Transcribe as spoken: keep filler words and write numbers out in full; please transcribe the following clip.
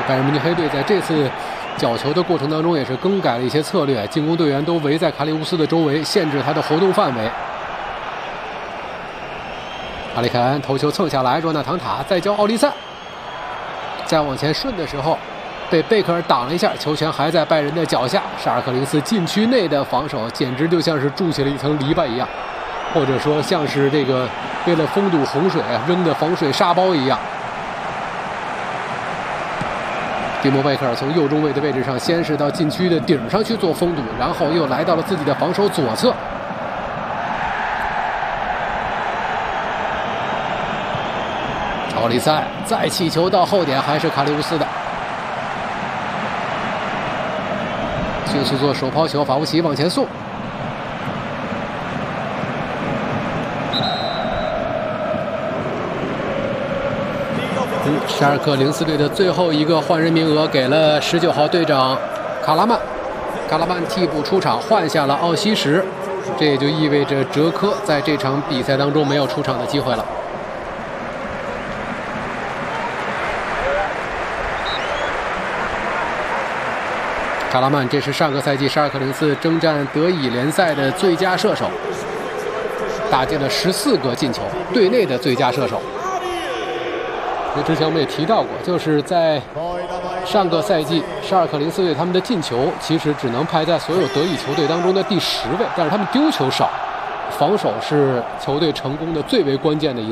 拜仁慕尼黑队在这次角球的过程当中也是更改了一些策略，进攻队员都围在卡里乌斯的周围，限制他的活动范围。阿里凯恩头球蹭下来，若纳唐塔再交奥利塞，再往前顺的时候被贝克尔挡了一下，球权还在拜仁的脚下。沙尔克零四禁区内的防守简直就像是筑起了一层篱笆一样，或者说像是这个为了封堵洪水扔的防水沙包一样。蒂莫贝克尔从右中卫的位置上，先是到禁区的顶上去做封堵，然后又来到了自己的防守左侧。奥利塞再起球到后点，还是卡里乌斯的，迅速做手抛球，法乌奇往前送。嗯，沙尔克零四队的最后一个换人名额给了十九号队长卡拉曼，卡拉曼替补出场，换下了奥西什，这也就意味着哲科在这场比赛当中没有出场的机会了。卡拉曼，这是上个赛季沙尔克零四征战德乙联赛的最佳射手，打进了十四个进球，队内的最佳射手。那之前我们也提到过，就是在上个赛季沙尔克零四队他们的进球其实只能排在所有德乙球队当中的第十位，但是他们丢球少，防守是球队成功的最为关键的一